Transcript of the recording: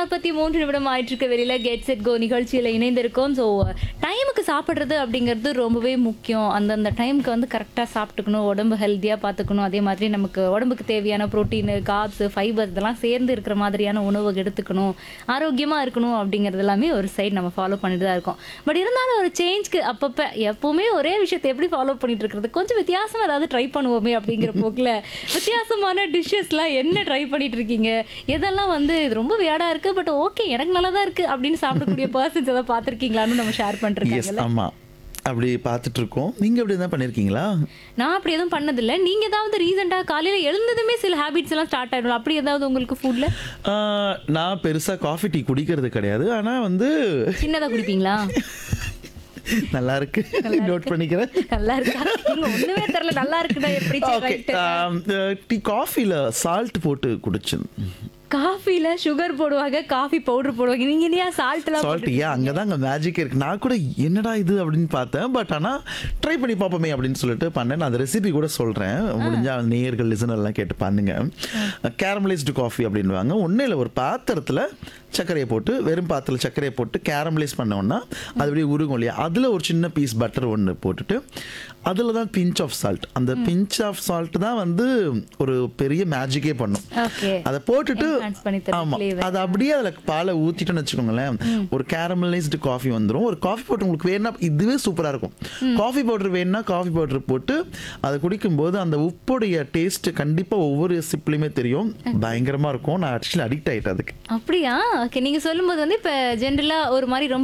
8:43 ஆயிட்டிருக்க வெளியில get set go நிகழ்ச்சியில இணைந்திருக்கோம். So டைமுக்கு சாப்பிடுறது அப்படிங்கிறது ரொம்பவே முக்கியம். அந்தந்த டைமுக்கு வந்து கரெக்ட்டா சாப்பிட்டுக்கணும். உடம்பு ஹெல்த்தியா பார்த்துக்கணும். அதே மாதிரி நமக்கு உடம்புக்கு தேவையான புரோட்டீனு, கார்ப்ஸ், ஃபைபர் இதெல்லாம் சேர்ந்து இருக்கிற மாதிரியான உணவு எடுத்துக்கணும். ஆரோக்கியமா இருக்கணும் அப்படிங்கிறது எல்லாமே ஒரு சைடு நம்ம ஃபாலோ பண்ணிட்டு தான் இருக்கோம். பட் இருந்தாலும் ஒரு சேஞ்ச்க்கு அப்பப்ப எப்பவுமே ஒரே விஷயத்த எப்படி ஃபாலோ பண்ணிட்டு இருக்கிறது? கொஞ்சம் வித்தியாசமா ஏதாவது ட்ரை பண்ணுவோமே அப்படிங்கிற போக்குல வித்தியாசமான டிஷ்ஷஸ்லாம் என்ன ட்ரை பண்ணிட்டு இருக்கீங்க? எதெல்லாம் வந்து இது ரொம்ப வியர்டா இருக்கு. பட் ஓகே எனக்கு நல்லா தான் இருக்கு அப்படின்னு சாப்பிடக்கூடிய பர்சன்ஸ் ஏதாவது பார்த்துருக்கீங்களான்னு நம்ம ஷேர் எஸ் பண்ணிருக்காங்கல்ல. ஆமா. அப்படி பார்த்துட்டு இருக்கோம். நீங்க அப்படி தான் பண்ணிருக்கீங்களா? நான் அப்படி எதுவும் பண்ணதில்ல. நீங்க ஏதாவது ரீசெண்டா காலையில எழுந்ததுமே சில ஹேபிட்ஸ் எல்லாம் ஸ்டார்ட் ஆயிடும். அப்படி ஏதாவது உங்களுக்கு ஃபுட்ல நான் பெருசா காஃபி டீ குடிக்கிறது கிடையாது. ஆனா வந்து சின்னதா குடிப்பீங்களா? நல்லா இருக்கு. நோட் பண்ணிக்கிறேன். நல்லா இருக்கா? நீங்க ஒண்ணுமே தெரியல. நல்லா இருக்குடா எப்படி ஓகே. டீ காஃபில சால்ட் போட்டு குடிச்சேன். காஃபில சுகர் போடுவாங்க, காஃபி பவுடர் போடுவாங்க. நீங்க ஏன் சால்ட் எல்லாம் சால்ட் அங்கதான் அங்க மேஜிக் இருக்கு. நான் கூட என்னடா இது அப்படின்னு பார்த்தேன். பட் ஆனா ட்ரை பண்ணி பார்ப்போமே அப்படின்னு சொல்லிட்டு பண்ணேன். நான் அந்த ரெசிபி கூட சொல்றேன். முடிஞ்சா நேயர்கள் லிசனர் எல்லாம் கேட்டு பண்ணுங்க. கேரமலைஸ்டு காஃபி அப்படின்வாங்க. ஒன்னும் இல்லை, ஒரு பாத்திரத்துல சர்க்கரையை போட்டு, வெறும் பாத்திரத்தில் சர்க்கரையை போட்டு கேரமலைஸ் பண்ணோம்னா அது அப்படியே உருகும் இல்லையா? அதுல ஒரு சின்ன பீஸ் பட்டர் ஒன்று போட்டுட்டு அதில் தான் பிஞ்ச் ஆஃப் சால்ட். அந்த பிஞ்ச் ஆஃப் சால்ட் தான் வந்து ஒரு பெரிய மேஜிக்கே பண்ணும். அதை போட்டுட்டு ஆமா, அது அப்படியே அதில் பாலை ஊற்றிட்டோன்னு வச்சுக்கோங்களேன், ஒரு கேரமலைஸ்டு காஃபி வந்துடும். ஒரு காஃபி பவுடர் உங்களுக்கு வேணும்னா இதுவே சூப்பராக இருக்கும். காஃபி பவுடர் வேணும்னா காஃபி பவுடர் போட்டு அதை குடிக்கும்போது அந்த உப்புடைய டேஸ்ட் கண்டிப்பாக ஒவ்வொரு சிப்லையுமே தெரியும். பயங்கரமாக இருக்கும். நான் ஆக்சுவலி அடிக்ட் ஆகிட்டேன் அதுக்கு. அப்படியா? ஓகே. நீங்க சொல்லும்போது வந்து இப்போ ஜென்ரலா ஒரு மாதிரி ரொம்ப